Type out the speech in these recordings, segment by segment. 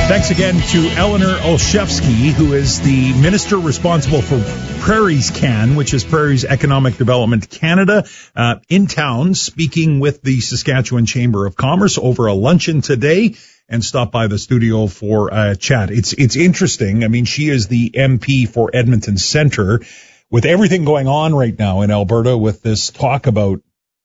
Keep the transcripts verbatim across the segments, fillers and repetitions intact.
Thanks again to Eleanor Olszewski, who is the minister responsible for Prairies Can, which is Prairies Economic Development Canada, uh, in town, speaking with the Saskatchewan Chamber of Commerce over a luncheon today, and stop by the studio for a chat. It's it's interesting. I mean, she is the M P for Edmonton Centre. With everything going on right now in Alberta, with this talk about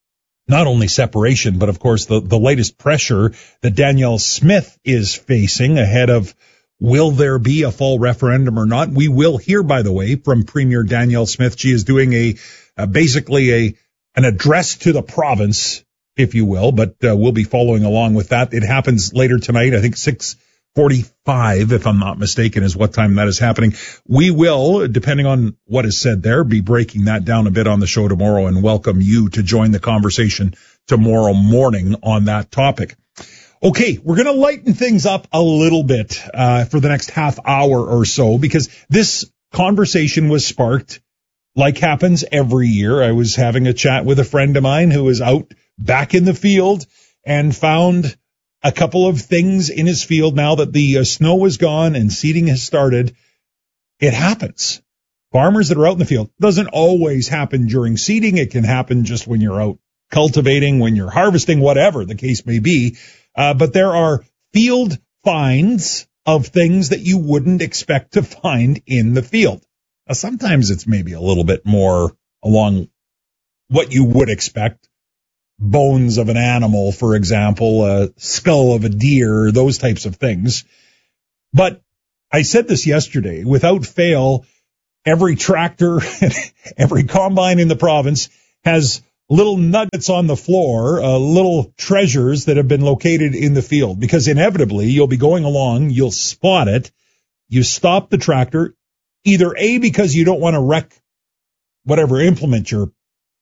not only separation, but of course the, the latest pressure that Danielle Smith is facing ahead of will there be a fall referendum or not. We will hear, by the way, from Premier Danielle Smith. She is doing a uh, basically a an address to the province, if you will, but uh, we'll be following along with that. It happens later tonight, I think six forty-five, if I'm not mistaken, is what time that is happening. We will, depending on what is said there, be breaking that down a bit on the show tomorrow and welcome you to join the conversation tomorrow morning on that topic. Okay, we're going to lighten things up a little bit uh, for the next half hour or so, because this conversation was sparked, like happens every year. I was having a chat with a friend of mine who was out back in the field and found a couple of things in his field now that the uh, snow is gone and seeding has started. It happens. Farmers that are out in the field, doesn't always happen during seeding. It can happen just when you're out cultivating, when you're harvesting, whatever the case may be. Uh, but there are field finds of things that you wouldn't expect to find in the field. Now, sometimes it's maybe a little bit more along what you would expect. Bones of an animal, for example, a skull of a deer, those types of things. But I said this yesterday, without fail, every tractor, every combine in the province has little nuggets on the floor, uh, little treasures that have been located in the field, because inevitably you'll be going along, you'll spot it, you stop the tractor, either A, because you don't want to wreck whatever implement you're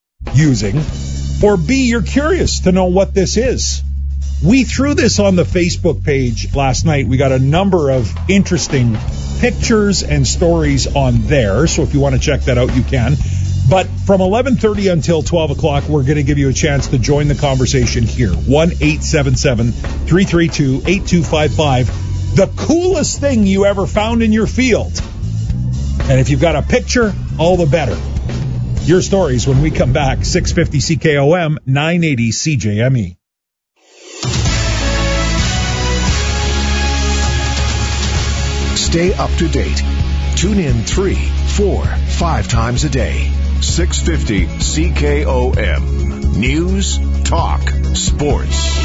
using, or B, you're curious to know what this is. We threw this on the Facebook page last night. We got a number of interesting pictures and stories on there, so if you want to check that out, you can. But from eleven thirty until twelve o'clock, we're going to give you a chance to join the conversation here. one eight seven seven, three three two, eight two five five. The coolest thing you ever found in your field. And if you've got a picture, all the better. Your stories when we come back. six fifty C K O M, nine eighty C J M E. Stay up to date. Tune in three, four, five times a day. six fifty C K O M. News, talk, sports.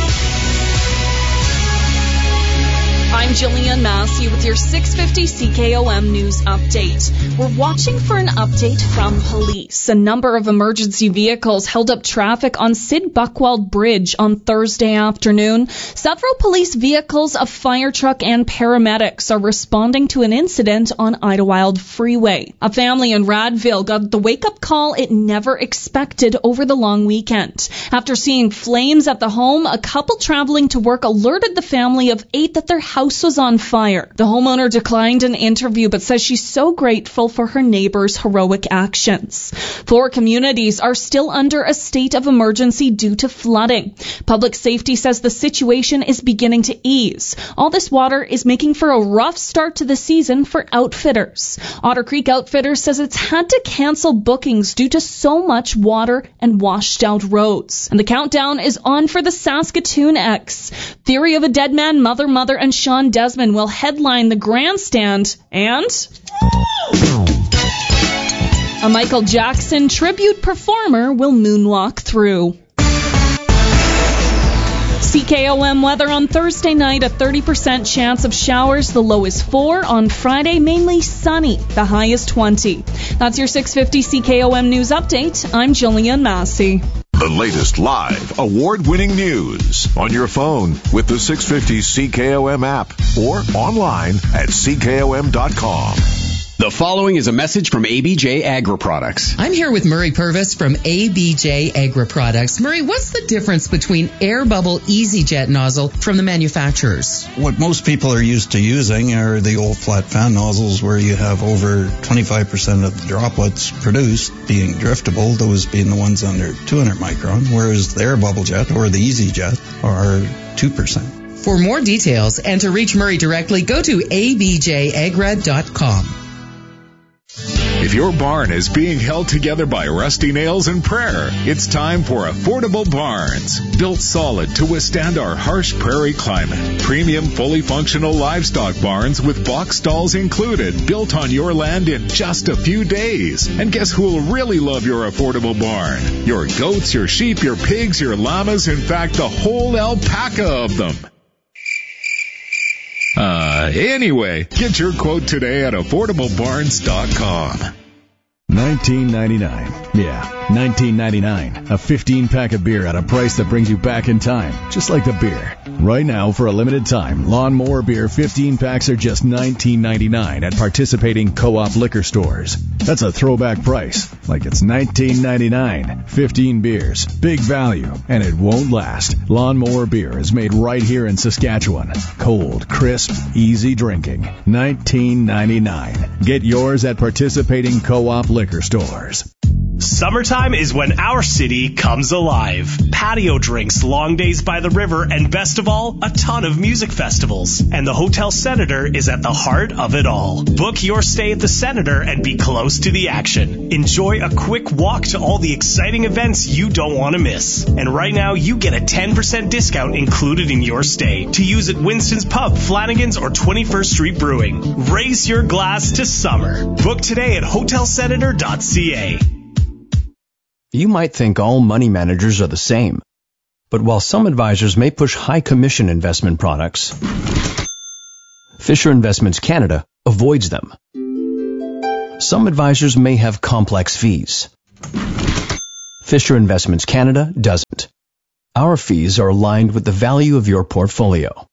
I'm Jillian Massey with your six fifty C K O M News Update. We're watching for an update from police. A number of emergency vehicles held up traffic on Sid Buckwald Bridge on Thursday afternoon. Several police vehicles, a fire truck, and paramedics are responding to an incident on Idlewild Freeway. A family in Radville got the wake-up call it never expected over the long weekend. After seeing flames at the home, a couple traveling to work alerted the family of eight that their house was on fire. The homeowner declined an interview but says she's so grateful for her neighbors' heroic actions. Four communities are still under a state of emergency due to flooding. Public safety says the situation is beginning to ease. All this water is making for a rough start to the season for outfitters. Otter Creek Outfitters says it's had to cancel bookings due to so much water and washed out roads. And the countdown is on for the Saskatoon X. Theory of a Dead Man, Mother Mother, and Sean Desmond will headline the grandstand, and a Michael Jackson tribute performer will moonwalk through. C K O M weather on Thursday night, a thirty percent chance of showers. The low is four. On Friday, mainly sunny. The high is twenty. That's your six fifty C K O M News Update. I'm Jillian Massey. The latest live, award-winning news on your phone with the six fifty C K O M app or online at C K O M dot com. The following is a message from A B J Agri-Products. I'm here with Murray Purvis from A B J Agri-Products. Murray, what's the difference between Air Bubble EasyJet nozzle from the manufacturers? What most people are used to using are the old flat fan nozzles where you have over twenty-five percent of the droplets produced being driftable, those being the ones under two hundred micron, whereas the Air Bubble Jet or the EasyJet are two percent. For more details and to reach Murray directly, go to a b j agra dot com. If your barn is being held together by rusty nails and prayer, it's time for Affordable Barns. Built solid to withstand our harsh prairie climate. Premium, fully functional livestock barns with box stalls included, built on your land in just a few days. And guess who will really love your affordable barn? Your goats, your sheep, your pigs, your llamas, in fact, the whole alpaca of them. Uh, anyway, get your quote today at affordable barns dot com. nineteen ninety-nine. Yeah, nineteen ninety-nine. A fifteen pack of beer at a price that brings you back in time, just like the beer. Right now, for a limited time, Lawnmower Beer fifteen packs are just nineteen ninety-nine at participating Co-op liquor stores. That's a throwback price, like it's nineteen ninety-nine. fifteen beers, big value, and it won't last. Lawnmower Beer is made right here in Saskatchewan. Cold, crisp, easy drinking. nineteen ninety-nine. Get yours at participating Co-op liquor stores. Summertime is when our city comes alive. Patio drinks, long days by the river, and best of all, a ton of music festivals. And the Hotel Senator is at the heart of it all. Book your stay at the Senator and be close to the action. Enjoy a quick walk to all the exciting events you don't want to miss. And right now, you get a ten percent discount included in your stay to use at Winston's Pub, Flanagan's, or twenty-first Street Brewing. Raise your glass to summer. Book today at hotel senator dot c a. You might think all money managers are the same. But while some advisors may push high commission investment products, Fisher Investments Canada avoids them. Some advisors may have complex fees. Fisher Investments Canada doesn't. Our fees are aligned with the value of your portfolio.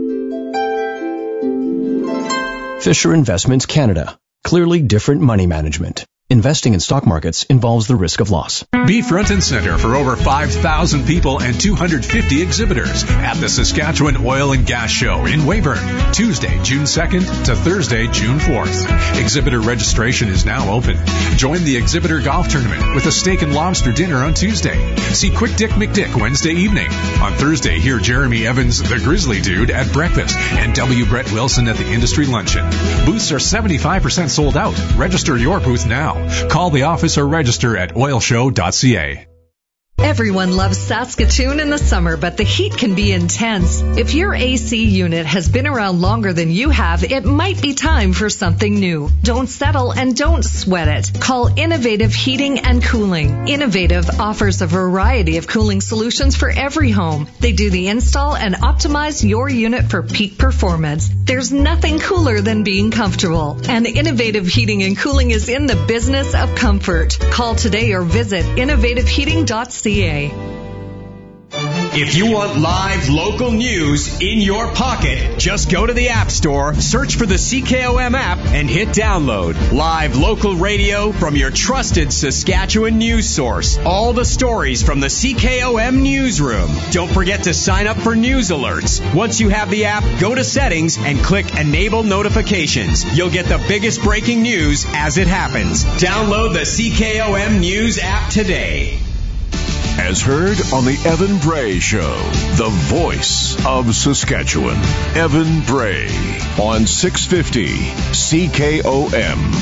Fisher Investments Canada. Clearly different money management. Investing in stock markets involves the risk of loss. Be front and center for over five thousand people and two hundred fifty exhibitors at the Saskatchewan Oil and Gas Show in Weyburn, Tuesday, June second to Thursday, June fourth. Exhibitor registration is now open. Join the exhibitor golf tournament with a steak and lobster dinner on Tuesday. See Quick Dick McDick Wednesday evening. On Thursday, hear Jeremy Evans, the Grizzly Dude, at breakfast and W. Brett Wilson at the industry luncheon. Booths are seventy-five percent sold out. Register your booth now. Call the office or register at oil show dot c a. Everyone loves Saskatoon in the summer, but the heat can be intense. If your A C unit has been around longer than you have, it might be time for something new. Don't settle and don't sweat it. Call Innovative Heating and Cooling. Innovative offers a variety of cooling solutions for every home. They do the install and optimize your unit for peak performance. There's nothing cooler than being comfortable. And Innovative Heating and Cooling is in the business of comfort. Call today or visit innovative heating dot c a. If you want live local news in your pocket, just go to the App Store, search for the C K O M app, and hit download. Live local radio from your trusted Saskatchewan news source. All the stories from the C K O M newsroom. Don't forget to sign up for news alerts. Once you have the app, go to settings and click Enable Notifications. You'll get the biggest breaking news as it happens. Download the C K O M News app today. As heard on the Evan Bray Show, the voice of Saskatchewan. Evan Bray on six fifty C K O M.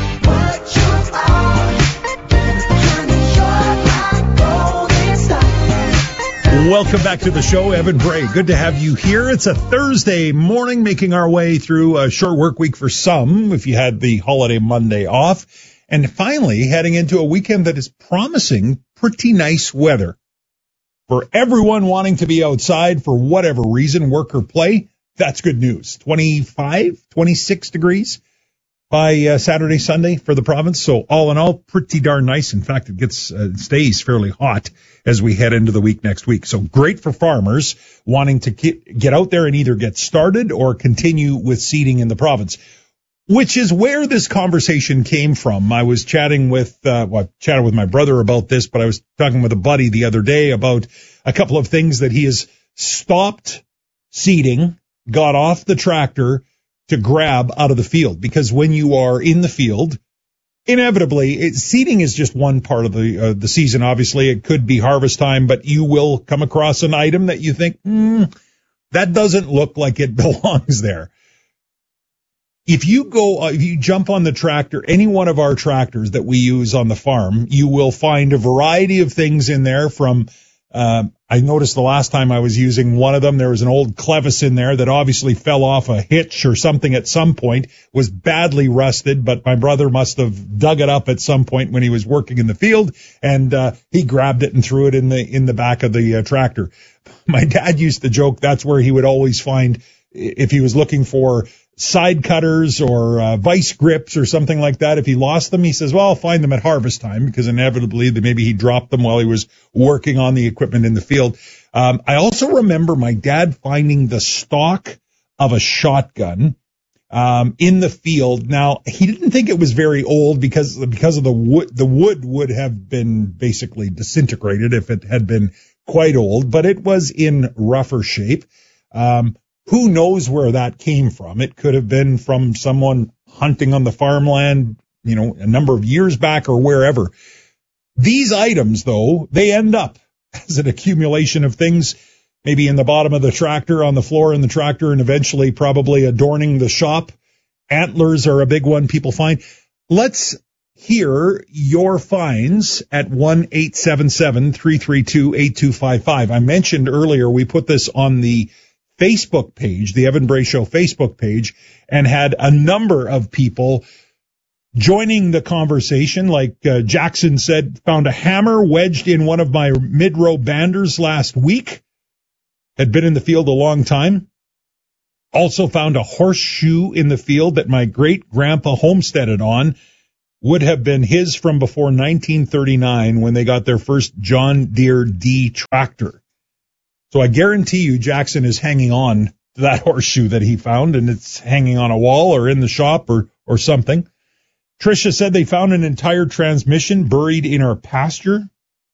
Welcome back to the show, Evan Bray. Good to have you here. It's a Thursday morning, making our way through a short work week for some, if you had the holiday Monday off. And finally, heading into a weekend that is promising pretty nice weather. For everyone wanting to be outside for whatever reason, work or play, that's good news. twenty-five, twenty-six degrees by uh, Saturday, Sunday for the province. So all in all, pretty darn nice. In fact, it gets uh, stays fairly hot as we head into the week next week. So great for farmers wanting to get, get out there and either get started or continue with seeding in the province. Which is where this conversation came from. I was chatting with, uh, well, I chatted with my brother about this, but I was talking with a buddy the other day about a couple of things that he has stopped seeding, got off the tractor to grab out of the field. Because when you are in the field, inevitably, it, seeding is just one part of the, uh, the season. Obviously, it could be harvest time, but you will come across an item that you think, hmm, That doesn't look like it belongs there. If you go, uh, if you jump on the tractor, any one of our tractors that we use on the farm, you will find a variety of things in there from, uh, I noticed the last time I was using one of them, there was an old clevis in there that obviously fell off a hitch or something at some point, was badly rusted, but my brother must have dug it up at some point when he was working in the field, and uh, he grabbed it and threw it in the in the back of the uh, tractor. My dad used to joke that's where he would always find, if he was looking for side cutters or uh, vice grips or something like that. If he lost them, he says, well, I'll find them at harvest time, because inevitably maybe he dropped them while he was working on the equipment in the field. Um, I also remember my dad finding the stock of a shotgun um, in the field. Now, he didn't think it was very old because because of the wood. The wood would have been basically disintegrated if it had been quite old, but it was in rougher shape. Um, Who knows where that came from? It could have been from someone hunting on the farmland, you know, a number of years back or wherever. These items, though, they end up as an accumulation of things, maybe in the bottom of the tractor, on the floor in the tractor, and eventually probably adorning the shop. Antlers are a big one people find. Let's hear your finds at one eight seven seven, three three two, eight two five five. I mentioned earlier we put this on the Facebook page, the Evan Bray Show Facebook page, and had a number of people joining the conversation. Like uh, Jackson said, found a hammer wedged in one of my mid-row banders last week. Had been in the field a long time. Also found a horseshoe in the field that my great-grandpa homesteaded on. Would have been his from before nineteen thirty-nine when they got their first John Deere D tractor. So I guarantee you Jackson is hanging on to that horseshoe that he found, and it's hanging on a wall or in the shop or, or something. Tricia said they found an entire transmission buried in our pasture.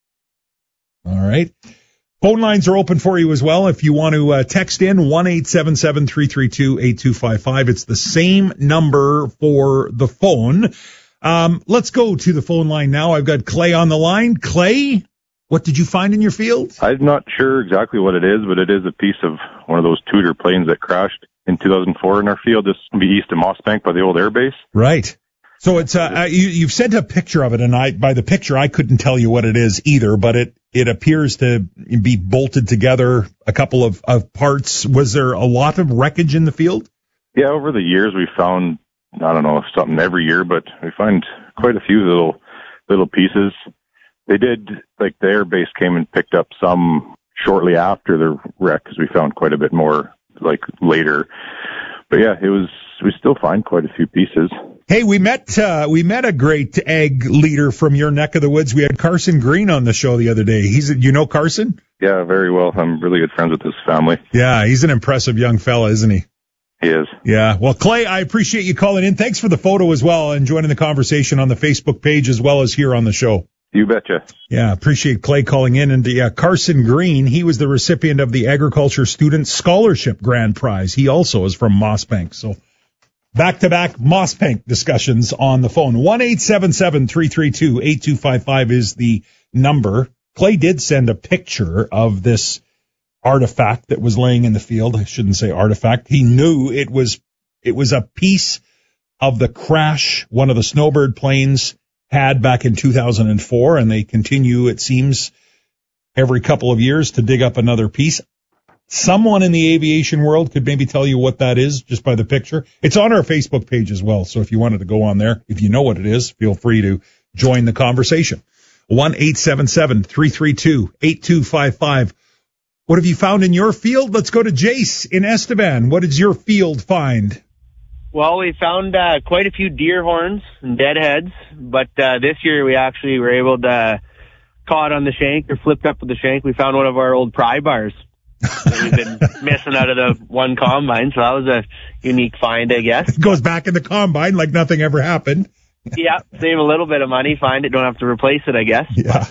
All right. Phone lines are open for you as well. If you want to uh, text in, one eight seven seven, three three two, eight two five five. It's the same number for the phone. Um, let's go to the phone line now. I've got Clay on the line. Clay, what did you find in your field? I'm not sure exactly what it is, but it is a piece of one of those Tudor planes that crashed in two thousand four in our field. This would be east of Mossbank by the old air base. Right. So it's uh, you, you've sent a picture of it, and I by the picture I couldn't tell you what it is either, but it, it appears to be bolted together, a couple of, of parts. Was there a lot of wreckage in the field? Yeah, over the years we found, I don't know, something every year, but we find quite a few little little pieces. They did, like the air base came and picked up some shortly after the wreck, because we found quite a bit more like later. But yeah, it was, we still find quite a few pieces. Hey, we met, uh, we met a great ag leader from your neck of the woods. We had Carson Green on the show the other day. He's, you know Carson? Yeah, very well. I'm really good friends with his family. Yeah, he's an impressive young fella, isn't he? He is. Yeah. Well, Clay, I appreciate you calling in. Thanks for the photo as well, and joining the conversation on the Facebook page as well as here on the show. You betcha. Yeah, appreciate Clay calling in. And uh, Carson Green, he was the recipient of the Agriculture Student Scholarship Grand Prize. He also is from Mossbank. So back-to-back Mossbank discussions on the phone. one eight seven seven, three three two, eight two five five is the number. Clay did send a picture of this artifact that was laying in the field. I shouldn't say artifact. He knew it was it was a piece of the crash one of the Snowbird planes had back in two thousand four, and they continue, it seems, every couple of years to dig up another piece. Someone in the aviation world could maybe tell you what that is just by the picture. It's on our Facebook page as well, so if you wanted to go on there, if you know what it is, feel free to join the conversation. one eight seven seven, three three two, eight two five five. What have you found in your field? Let's go to Jace in Estevan. What did your field find? Well, we found uh, quite a few deer horns and deadheads, but uh, this year we actually were able to caught on the shank or flipped up with the shank. We found one of our old pry bars that we've been missing out of the one combine, so that was a unique find, I guess. It goes back in the combine like nothing ever happened. Yeah, save a little bit of money, find it, don't have to replace it, I guess. Yeah.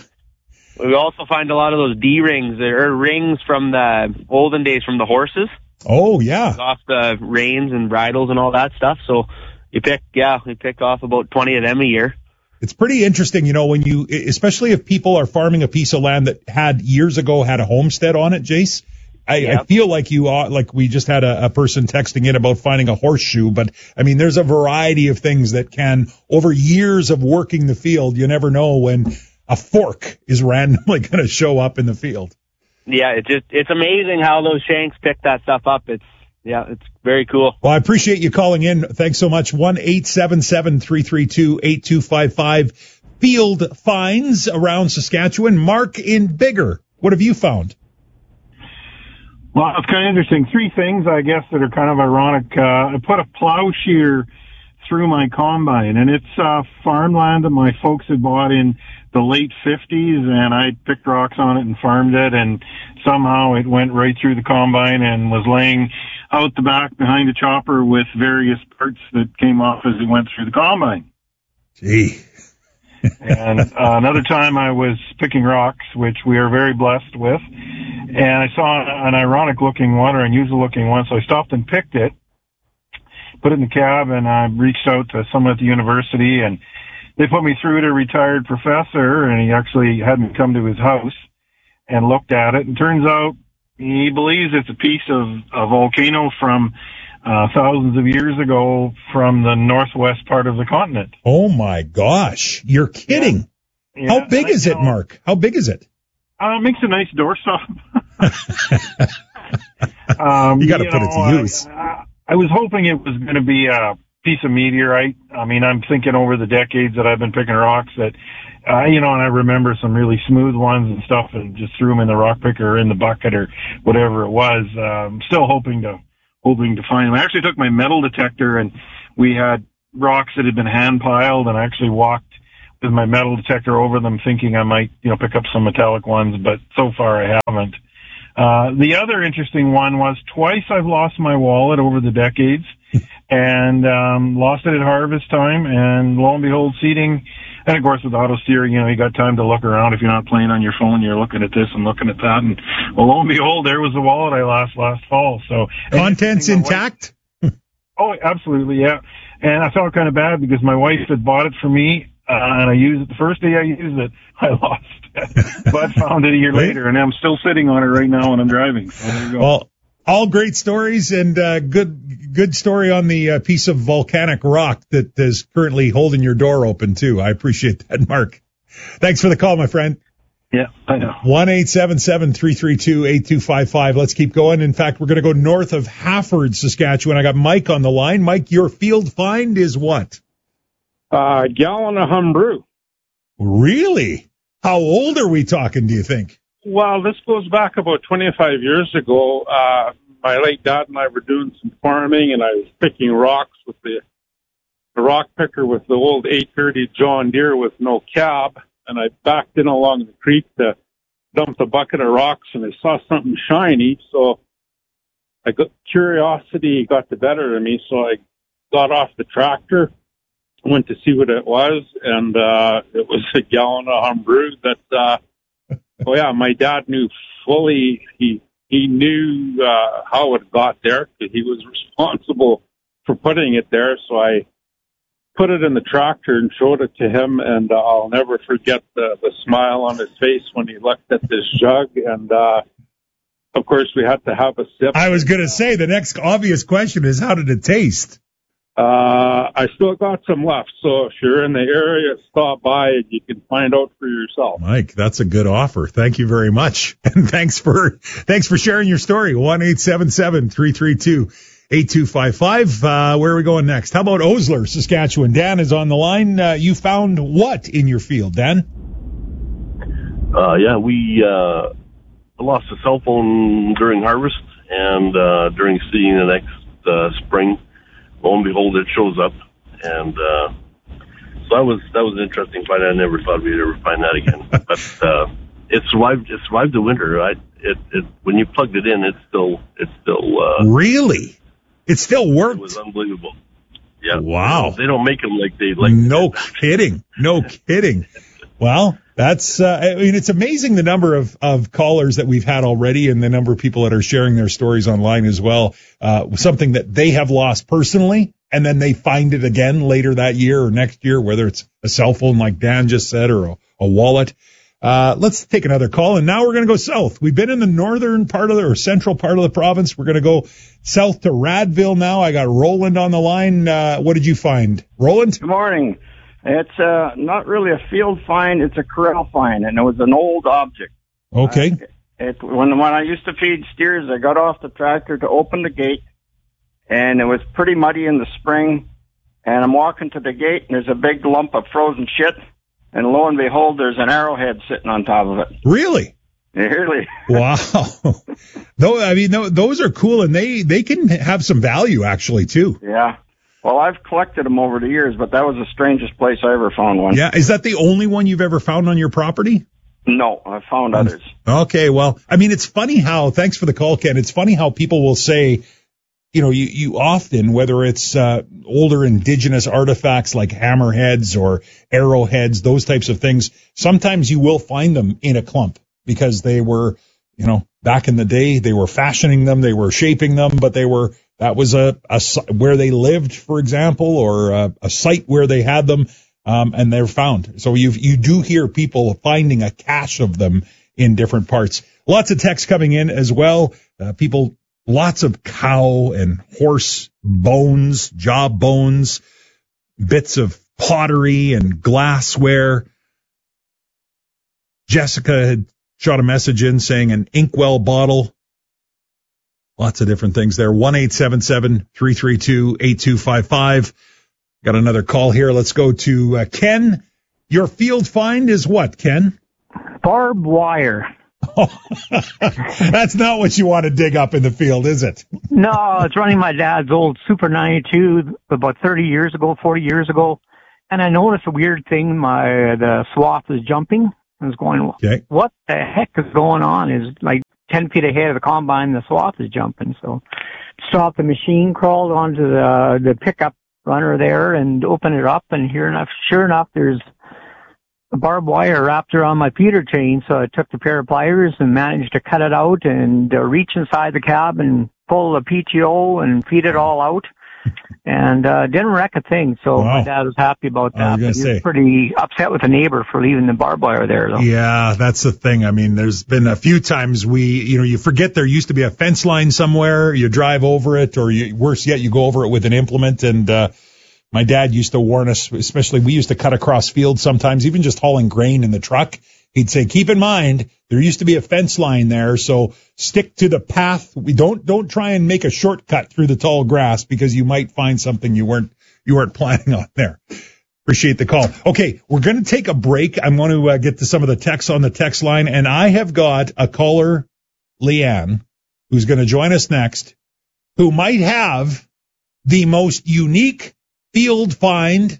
We also find a lot of those D-rings, or rings from the olden days from the horses. Oh, yeah. Off the reins and bridles and all that stuff. So you pick, yeah, we pick off about twenty of them a year. It's pretty interesting, you know, when you, especially if people are farming a piece of land that had years ago had a homestead on it, Jace, I, Yep. I feel like you are, like we just had a, a person texting in about finding a horseshoe, but I mean, there's a variety of things that can, over years of working the field, you never know when a fork is randomly going to show up in the field. Yeah, it just it's amazing how those shanks pick that stuff up. It's yeah, it's very cool. Well, I appreciate you calling in. Thanks so much. one eight seven seven, three three two, eight two five five. Field finds around Saskatchewan. Mark in Bigger, what have you found? Well, it's kind of interesting. Three things, I guess, that are kind of ironic. Uh, I put a plow shear through my combine, and it's uh, farmland that my folks had bought in the late fifties, and I picked rocks on it and farmed it, and somehow it went right through the combine and was laying out the back behind the chopper with various parts that came off as it went through the combine. Gee. And uh, another time I was picking rocks, which we are very blessed with, and I saw an ironic-looking one or unusual-looking one, so I stopped and picked it, put it in the cab, and I reached out to someone at the university, and they put me through to a retired professor, and he actually had me come to his house and looked at it. And turns out he believes it's a piece of a volcano from uh, thousands of years ago from the northwest part of the continent. Oh, my gosh. You're kidding. Yeah. How Yeah, big is it, know, Mark? How big is it? Uh, it makes a nice doorstop. um, you got to you put know, it to use. I, I was hoping it was going to be a piece of meteorite. I mean, I'm thinking over the decades that I've been picking rocks that, uh, you know, and I remember some really smooth ones and stuff and just threw them in the rock picker or in the bucket or whatever it was. Um, still hoping to, hoping to find them. I actually took my metal detector and we had rocks that had been hand piled, and I actually walked with my metal detector over them thinking I might, you know, pick up some metallic ones, but so far I haven't. Uh, the other interesting one was twice I've lost my wallet over the decades and, um, lost it at harvest time, and lo and behold, seeding, and of course with auto steering, you know, you got time to look around. If you're not playing on your phone, you're looking at this and looking at that, and well, lo and behold, there was the wallet I lost last fall. So contents intact? Oh, absolutely, yeah. And I felt kind of bad because my wife had bought it for me, uh, and I used it the first day I used it, I lost it, but found it a year later, and I'm still sitting on it right now when I'm driving. So there you go. Well, all great stories, and uh, good good story on the uh, piece of volcanic rock that is currently holding your door open, too. I appreciate that, Mark. Thanks for the call, my friend. Yeah, I know. one eight seven seven, three three two, eight two five five. Let's keep going. In fact, we're going to go north of Hafford, Saskatchewan. I got Mike on the line. Mike, your field find is what? Uh, gallon of Humbroo. Really? How old are we talking, do you think? Well, this goes back about twenty-five years ago. Uh, my late dad and I were doing some farming, and I was picking rocks with the, the rock picker with the old eight thirty John Deere with no cab. And I backed in along the creek to dump a bucket of rocks, and I saw something shiny. So I got curiosity got the better of me. So I got off the tractor, went to see what it was, and uh, it was a gallon of Humbroo that, uh, oh yeah, my dad knew fully. He he knew uh, how it got there because he was responsible for putting it there. So I put it in the tractor and showed it to him, and uh, I'll never forget the, the smile on his face when he looked at this jug. And uh, of course, we had to have a sip. I was going to say the next obvious question is, how did it taste? Uh, I still got some left, so if you're in the area, stop by and you can find out for yourself. Mike, that's a good offer. Thank you very much, and thanks for thanks for sharing your story. one eight seven seven, three three two, eight two five five. Uh, where are we going next? How about Osler, Saskatchewan? Dan is on the line. Uh, you found what in your field, Dan? Uh, yeah, we uh, lost a cell phone during harvest, and uh, during seeding the next uh, spring, lo and behold, it shows up. And uh, so that was that was an interesting find. I never thought we'd ever find that again. But uh, it survived. It survived the winter. I, it, it when you plugged it in, it's still it's still uh, really. It still worked. It was unbelievable. Yeah. Wow. They don't make them like they like. No kidding. No kidding. Well, that's, uh, I mean, it's amazing the number of, of callers that we've had already and the number of people that are sharing their stories online as well. Uh, something that they have lost personally, and then they find it again later that year or next year, whether it's a cell phone like Dan just said or a, a wallet. Uh, let's take another call, and now we're going to go south. We've been in the northern part of the, or central part of the province. We're going to go south to Radville now. I got Roland on the line. Uh, what did you find? Roland? Good morning. It's uh, not really a field find, it's a corral find, and it was an old object. Okay. Uh, it, when, when I used to feed steers, I got off the tractor to open the gate, and it was pretty muddy in the spring, and I'm walking to the gate, and there's a big lump of frozen shit. And lo and behold, there's an arrowhead sitting on top of it. Really? Really? Wow. Though, I mean, those are cool, and they, they can have some value, actually, too. Yeah. Well, I've collected them over the years, but that was the strangest place I ever found one. Yeah. Is that the only one you've ever found on your property? No, I've found others. Okay. Well, I mean, it's funny how, thanks for the call, Ken. It's funny how people will say, you know, you, you often, whether it's uh, older indigenous artifacts like hammerheads or arrowheads, those types of things, sometimes you will find them in a clump because they were, you know, back in the day, they were fashioning them, they were shaping them, but they were, that was a, a where they lived, for example, or a, a site where they had them, um, and they're found. So you you do hear people finding a cache of them in different parts. Lots of text coming in as well. Uh, people. Lots of cow and horse bones, jaw bones, bits of pottery and glassware. Jessica had shot a message in saying an Inkwell bottle. Lots of different things there. one eight seven seven, three three two, eight two five five. Got another call here. Let's go to uh, Ken. Your field find is what, Ken? Barbed wire. Oh, that's not what you want to dig up in the field, is it? No, it's running my dad's old Super ninety-two about thirty years ago, forty years ago. And I noticed a weird thing. My, the swath was jumping. I was going, okay. What the heck is going on? Is like ten feet ahead of the combine, the swath is jumping. So stopped the machine, crawled onto the, the pickup runner there and opened it up. And here enough, sure enough, there's a barbed wire wrapped around my feeder chain, so I took the pair of pliers and managed to cut it out and uh, reach inside the cab and pull the P T O and feed it all out. And uh didn't wreck a thing, so wow. My dad was happy about that. But he say. was pretty upset with the neighbor for leaving the barbed wire there, though. Yeah, that's the thing. I mean, there's been a few times we, you know, you forget there used to be a fence line somewhere, you drive over it, or you, worse yet, you go over it with an implement, and uh my dad used to warn us, especially we used to cut across fields sometimes, even just hauling grain in the truck. He'd say, keep in mind, there used to be a fence line there, so stick to the path. We don't, don't try and make a shortcut through the tall grass because you might find something you weren't, you weren't planning on there. Appreciate the call. Okay, we're going to take a break. I'm going to uh, get to some of the texts on the text line, and I have got a caller, Leanne, who's going to join us next, who might have the most unique field find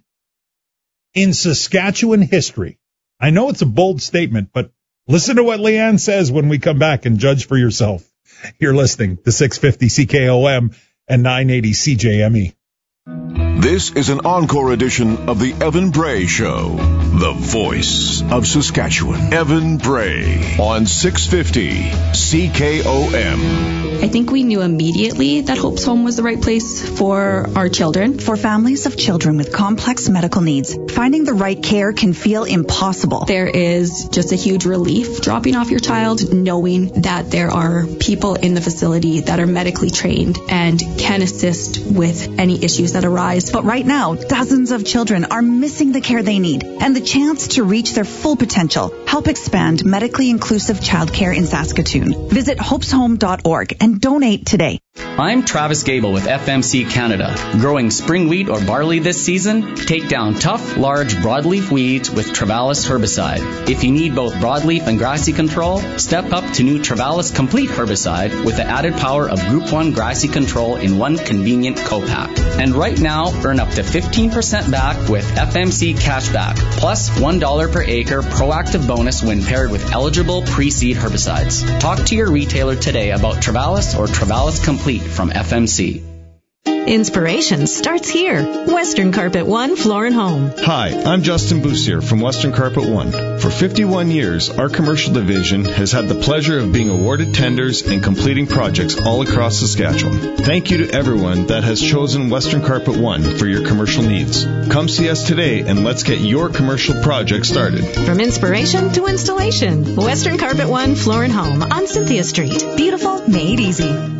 in Saskatchewan history. I know it's a bold statement, but listen to what Leanne says when we come back and judge for yourself. You're listening to six fifty C K O M and nine eighty C J M E. This is an encore edition of the Evan Bray Show, the voice of Saskatchewan. Evan Bray on six fifty C K O M. I think we knew immediately that Hope's Home was the right place for our children. For families of children with complex medical needs, finding the right care can feel impossible. There is just a huge relief dropping off your child, knowing that there are people in the facility that are medically trained and can assist with any issues that arise. But right now, dozens of children are missing the care they need and the chance to reach their full potential. Help expand medically inclusive childcare in Saskatoon. Visit hopes home dot org and donate today. I'm Travis Gable with F M C Canada. Growing spring wheat or barley this season? Take down tough, large broadleaf weeds with Travalis herbicide. If you need both broadleaf and grassy control, step up to new Travalis Complete herbicide with the added power of Group one grassy control in one convenient co-pack. And right now, earn up to fifteen percent back with F M C Cashback, plus one dollar per acre proactive bonus when paired with eligible pre-seed herbicides. Talk to your retailer today about Travalis or Travalis Complete from F M C. Inspiration starts here. Western Carpet One Floor and Home. Hi, I'm Justin Boussier from Western Carpet One. For fifty-one years, our commercial division has had the pleasure of being awarded tenders and completing projects all across Saskatchewan. Thank you to everyone that has chosen Western Carpet One for your commercial needs. Come see us today and let's get your commercial project started. From inspiration to installation, Western Carpet One Floor and Home on Cynthia Street. Beautiful, made easy.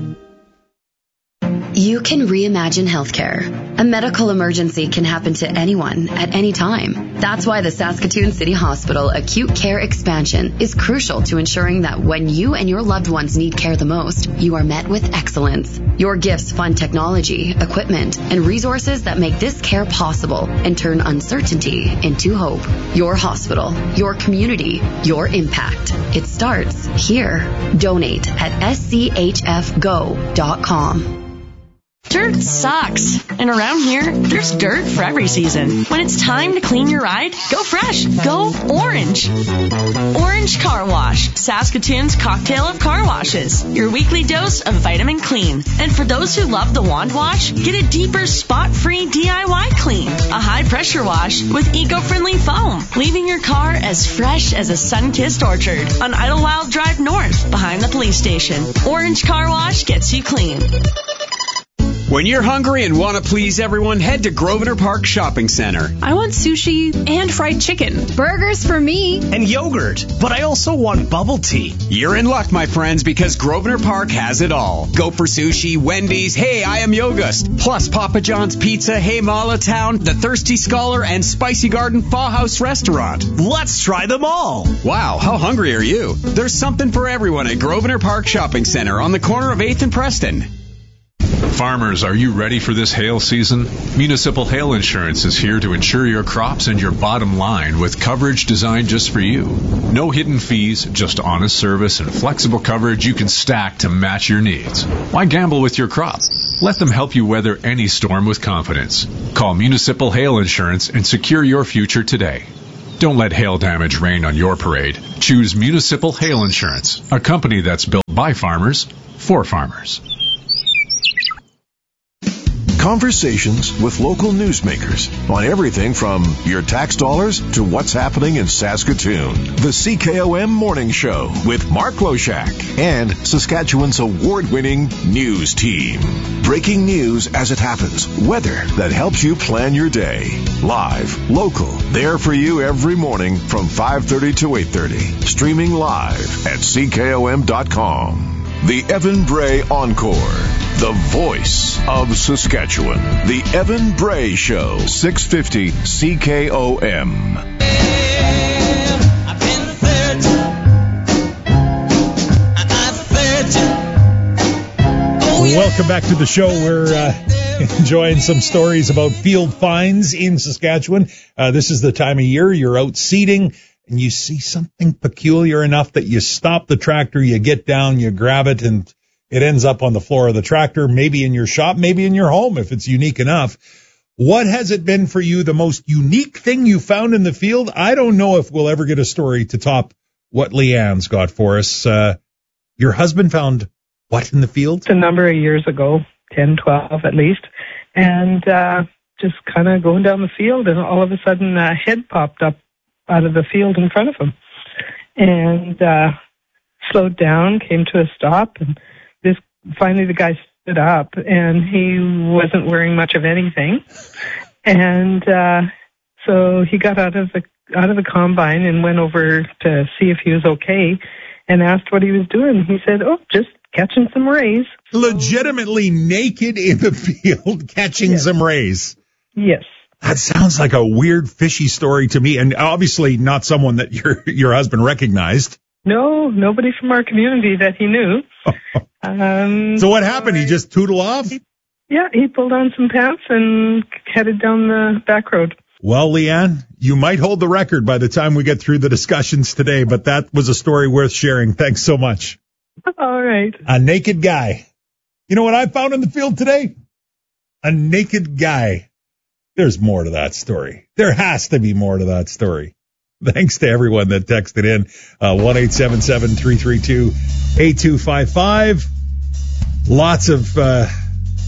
You can reimagine healthcare. A medical emergency can happen to anyone at any time. That's why the Saskatoon City Hospital Acute Care Expansion is crucial to ensuring that when you and your loved ones need care the most, you are met with excellence. Your gifts fund technology, equipment, and resources that make this care possible and turn uncertainty into hope. Your hospital, your community, your impact. It starts here. Donate at s c h f go dot com. Dirt sucks. And around here, there's dirt for every season. When it's time to clean your ride, go fresh. Go orange. Orange Car Wash, Saskatoon's cocktail of car washes. Your weekly dose of vitamin clean. And for those who love the wand wash, get a deeper spot-free D I Y clean. A high-pressure wash with eco-friendly foam, leaving your car as fresh as a sun-kissed orchard on Idlewild Drive North, behind the police station. Orange Car Wash gets you clean. When you're hungry and want to please everyone, head to Grosvenor Park Shopping Center. I want sushi and fried chicken. Burgers for me. And yogurt. But I also want bubble tea. You're in luck, my friends, because Grosvenor Park has it all. Go for sushi, Wendy's, Hey, I Am Yogust. Plus Papa John's Pizza, Hey Mala Town, The Thirsty Scholar, and Spicy Garden Pho House Restaurant. Let's try them all. Wow, how hungry are you? There's something for everyone at Grosvenor Park Shopping Center on the corner of eighth and Preston. Farmers, are you ready for this hail season? Municipal Hail Insurance is here to insure your crops and your bottom line with coverage designed just for you. No hidden fees, just honest service and flexible coverage you can stack to match your needs. Why gamble with your crop? Let them help you weather any storm with confidence. Call Municipal Hail Insurance and secure your future today. Don't let hail damage rain on your parade. Choose Municipal Hail Insurance, a company that's built by farmers for farmers. Conversations with local newsmakers on everything from your tax dollars to what's happening in Saskatoon. The C K O M Morning Show with Mark Loshak and Saskatchewan's award-winning news team. Breaking news as it happens. Weather that helps you plan your day. Live, local, there for you every morning from five thirty to eight thirty. Streaming live at C K O M dot com. The Evan Bray Encore. The voice of Saskatchewan. The Evan Bray Show. six fifty C K O M. Welcome back to the show. We're uh, enjoying some stories about field finds in Saskatchewan. Uh, this is the time of year you're out seeding and you see something peculiar enough that you stop the tractor, you get down, you grab it, and it ends up on the floor of the tractor, maybe in your shop, maybe in your home if it's unique enough. What has it been for you, the most unique thing you found in the field? I don't know if we'll ever get a story to top what Leanne's got for us. Uh, your husband found what in the field? A number of years ago, ten, twelve at least, and uh, just kind of going down the field, and all of a sudden a head popped up out of the field in front of him, and uh, slowed down, came to a stop, and this finally the guy stood up, and he wasn't wearing much of anything, and uh, so he got out of the out of the combine and went over to see if he was okay, and asked what he was doing. He said, "Oh, just catching some rays." Legitimately naked in the field, catching yes. some rays. Yes. That sounds like a weird, fishy story to me, and obviously not someone that your your husband recognized. No, nobody from our community that he knew. um, so what happened? He just tootled off? He, yeah, he pulled on some pants and headed down the back road. Well, Leanne, you might hold the record by the time we get through the discussions today, but that was a story worth sharing. Thanks so much. All right. A naked guy. You know what I found in the field today? A naked guy. There's more to that story. There has to be more to that story. Thanks to everyone that texted in. Uh, one eight seven seven, three three two, eight two five five. Lots of uh,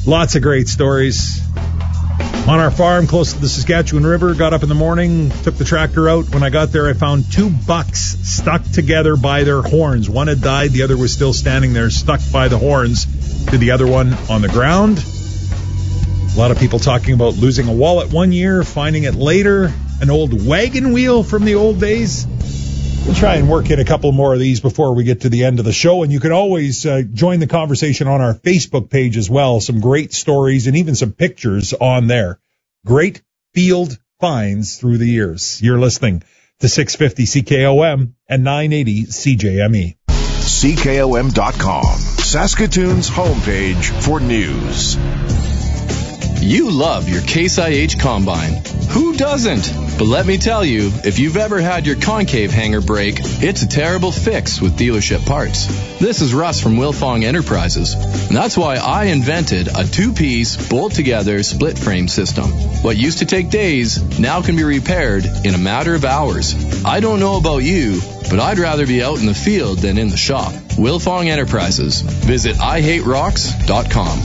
Lots of great stories. On our farm close to the Saskatchewan River, got up in the morning, took the tractor out. When I got there, I found two bucks stuck together by their horns. One had died, the other was still standing there, stuck by the horns to the other one on the ground. A lot of people talking about losing a wallet one year, finding it later, an old wagon wheel from the old days. We'll try and work in a couple more of these before we get to the end of the show. And you can always uh, join the conversation on our Facebook page as well. Some great stories and even some pictures on there. Great field finds through the years. You're listening to six fifty C K O M and nine eighty C J M E. C K O M dot com, Saskatoon's homepage for news. You love your Case I H Combine. Who doesn't? But let me tell you, if you've ever had your concave hanger break, it's a terrible fix with dealership parts. This is Russ from Wilfong Enterprises. And that's why I invented a two-piece, bolt-together, split-frame system. What used to take days now can be repaired in a matter of hours. I don't know about you, but I'd rather be out in the field than in the shop. Wilfong Enterprises. Visit I hate rocks dot com.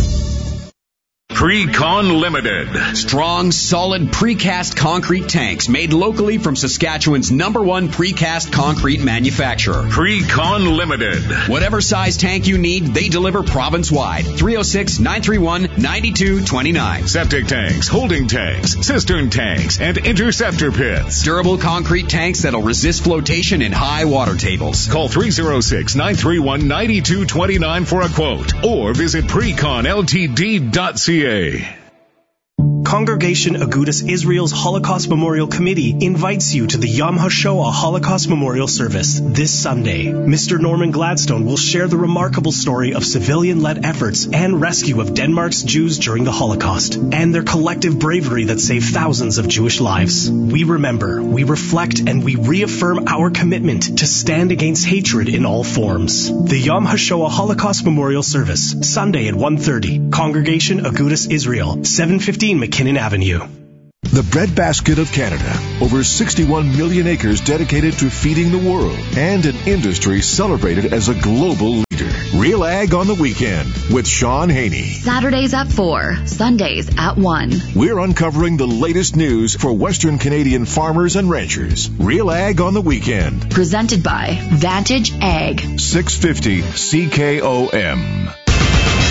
Precon Limited. Strong, solid precast concrete tanks made locally from Saskatchewan's number one precast concrete manufacturer. Precon Limited. Whatever size tank you need, they deliver province-wide. three oh six, nine three one, nine two two nine. Septic tanks, holding tanks, cistern tanks, and interceptor pits. Durable concrete tanks that'll resist flotation in high water tables. Call three oh six, nine three one, nine two two nine for a quote or visit precon L T D dot C A. Congregation Agudas Israel's Holocaust Memorial Committee invites you to the Yom HaShoah Holocaust Memorial Service this Sunday. Mister Norman Gladstone will share the remarkable story of civilian-led efforts and rescue of Denmark's Jews during the Holocaust and their collective bravery that saved thousands of Jewish lives. We remember, we reflect, and we reaffirm our commitment to stand against hatred in all forms. The Yom HaShoah Holocaust Memorial Service, Sunday at one thirty. Congregation Agudas Israel, seven fifteen McKinnon Avenue. The breadbasket of Canada. Over sixty-one million acres dedicated to feeding the world and an industry celebrated as a global leader. Real Ag on the Weekend with Sean Haney. Saturdays at four, Sundays at one. We're uncovering the latest news for Western Canadian farmers and ranchers. Real Ag on the Weekend. Presented by Vantage Ag. six fifty C K O M.